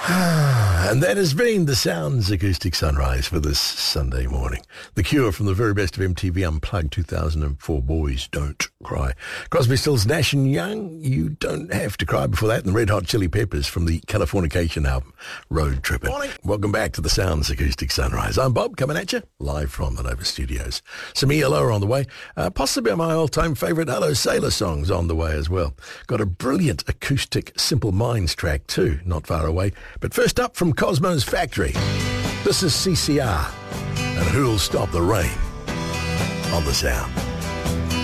And that has been the Sounds Acoustic Sunrise for this Sunday morning. The Cure from the very best of MTV Unplugged 2004, Boys Don't Cry. Crosby, Stills, Nash and Young, You Don't Have to Cry. Before that, and the Red Hot Chili Peppers from the Californication album, Road Trippin'. Morning. Welcome back to the Sounds Acoustic Sunrise. I'm Bob, coming at you live from the Nova Studios. Some ELO on the way. Possibly my all-time favourite Hello Sailor songs on the way as well. Got a brilliant acoustic Simple Minds track too, not far away. But first up from Cosmo's Factory, this is CCR and Who'll Stop the Rain on the Sound.